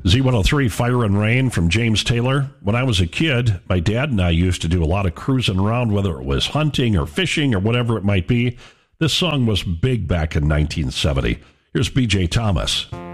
Z103, Fire and Rain from James Taylor. When I was a kid, my dad and I used to do a lot of cruising around, whether it was hunting or fishing or whatever it might be. This song was big back in 1970. Here's B.J. Thomas.